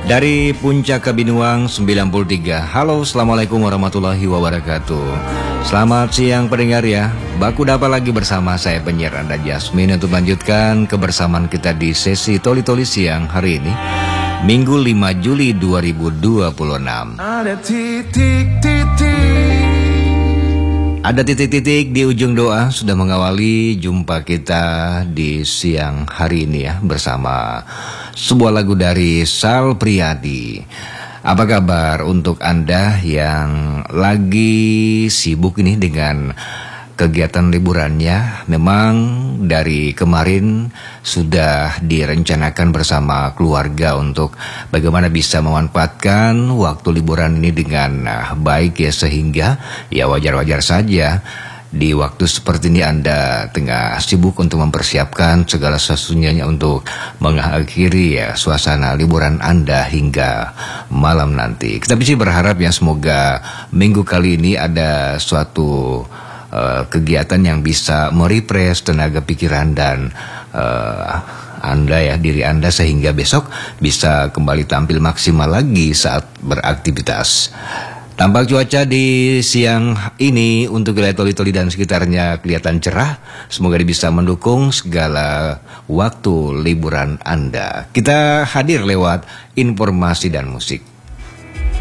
Dari Puncak Kabinuang 93. Halo, assalamualaikum warahmatullahi wabarakatuh. Selamat siang pendengar ya. Baku dapat lagi bersama saya penyiar Anda Jasmine untuk melanjutkan kebersamaan kita di sesi Toli-Toli siang hari ini, Minggu 5 Juli 2026. Ada titik-titik di ujung doa sudah mengawali jumpa kita di siang hari ini ya, bersama sebuah lagu dari Sal Priadi. Apa kabar untuk Anda yang lagi sibuk ini dengan kegiatan liburannya? Memang dari kemarin sudah direncanakan bersama keluarga untuk bagaimana bisa memanfaatkan waktu liburan ini dengan baik ya, sehingga ya wajar-wajar saja di waktu seperti ini Anda tengah sibuk untuk mempersiapkan segala sesuatunya untuk mengakhiri ya suasana liburan Anda hingga malam nanti. Kita bisa berharap ya semoga minggu kali ini ada suatu kegiatan yang bisa merefresh tenaga pikiran dan Anda ya, diri Anda, sehingga besok bisa kembali tampil maksimal lagi saat beraktivitas. Tampak cuaca di siang ini untuk wilayah Toli-Toli dan sekitarnya kelihatan cerah. Semoga bisa mendukung segala waktu liburan Anda. Kita hadir lewat informasi dan musik.